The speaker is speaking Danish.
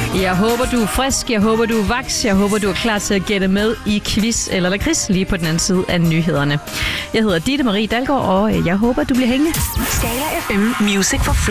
Jeg håber, du er frisk, jeg håber, du er vaks, jeg håber, du er klar til at gætte med i quiz eller lakrids lige på den anden side af nyhederne. Jeg hedder Ditte Marie Dalgaard, og jeg håber, du bliver hængende. Skala FM Music for